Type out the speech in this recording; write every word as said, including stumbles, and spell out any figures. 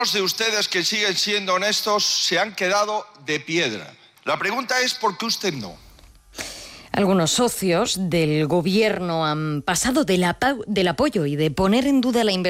de ustedes que siguen siendo honestos se han quedado de piedra. La pregunta es ¿por qué usted no? Algunos socios del gobierno han pasado del, apa- del apoyo y de poner en duda la inversión